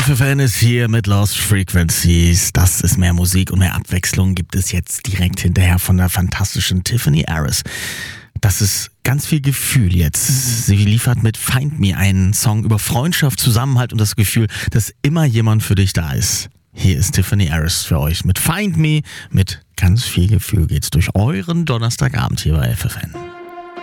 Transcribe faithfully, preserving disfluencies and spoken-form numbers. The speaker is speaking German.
F F N ist hier mit Lost Frequencies. Das ist mehr Musik und mehr Abwechslung gibt es jetzt direkt hinterher von der fantastischen Tiffany Harris. Das ist ganz viel Gefühl jetzt. Sie liefert mit Find Me einen Song über Freundschaft, Zusammenhalt und das Gefühl, dass immer jemand für dich da ist. Hier ist Tiffany Harris für euch mit Find Me. Mit ganz viel Gefühl geht's durch euren Donnerstagabend hier bei F F N.